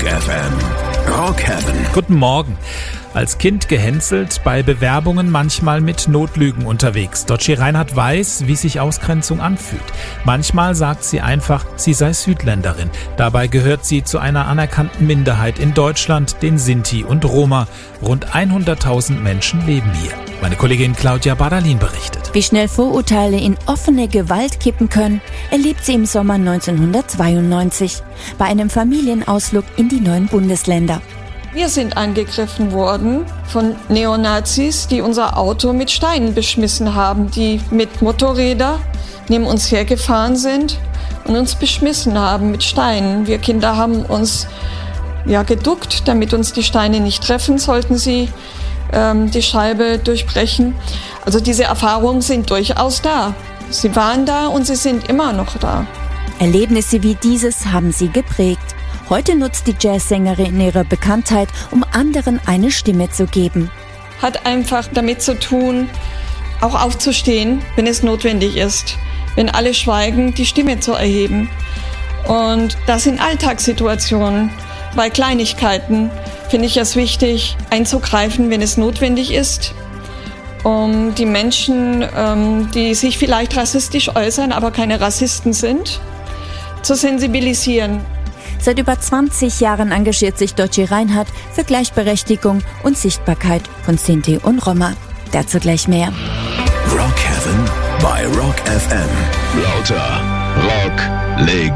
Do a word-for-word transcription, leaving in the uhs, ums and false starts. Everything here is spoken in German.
Rock F M. Rock Heaven. Guten Morgen. Als Kind gehänselt, bei Bewerbungen manchmal mit Notlügen unterwegs. Dotchi Reinhardt weiß, wie sich Ausgrenzung anfühlt. Manchmal sagt sie einfach, sie sei Südländerin. Dabei gehört sie zu einer anerkannten Minderheit in Deutschland, den Sinti und Roma. Rund hunderttausend Menschen leben hier. Meine Kollegin Claudia Badalin berichtet. Wie schnell Vorurteile in offene Gewalt kippen können, erlebt sie im Sommer neunzehnhundertzweiundneunzig bei einem Familienausflug in die neuen Bundesländer. Wir sind angegriffen worden von Neonazis, die unser Auto mit Steinen beschmissen haben, die mit Motorrädern neben uns hergefahren sind und uns beschmissen haben mit Steinen. Wir Kinder haben uns ja geduckt, damit uns die Steine nicht treffen, sollten sie ähm, die Scheibe durchbrechen. Also diese Erfahrungen sind durchaus da. Sie waren da und sie sind immer noch da. Erlebnisse wie dieses haben sie geprägt. Heute nutzt die Jazzsängerin ihre Bekanntheit, um anderen eine Stimme zu geben. Hat einfach damit zu tun, auch aufzustehen, wenn es notwendig ist. Wenn alle schweigen, die Stimme zu erheben. Und das in Alltagssituationen. Bei Kleinigkeiten finde ich es wichtig, einzugreifen, wenn es notwendig ist, um die Menschen, ähm, die sich vielleicht rassistisch äußern, aber keine Rassisten sind, zu sensibilisieren. Seit über zwanzig Jahren engagiert sich Dotchi Reinhardt für Gleichberechtigung und Sichtbarkeit von Sinti und Roma. Dazu gleich mehr. Rock Heaven bei Rock F M. Lauter Rock Leg.